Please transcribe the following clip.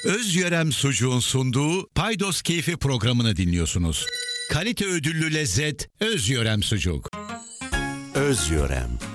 Özyörem Sucuğun sunduğu Paydos Keyfi programını dinliyorsunuz. Kalite ödüllü lezzet Özyörem Sucuk. Özyörem.